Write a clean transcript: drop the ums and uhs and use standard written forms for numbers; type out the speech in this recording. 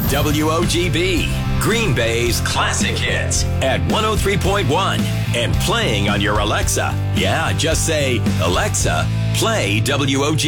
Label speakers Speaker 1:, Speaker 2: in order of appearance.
Speaker 1: WOGB, Green Bay's classic hits at 103.1 and playing on your Alexa. Yeah, just say, Alexa, play WOGB.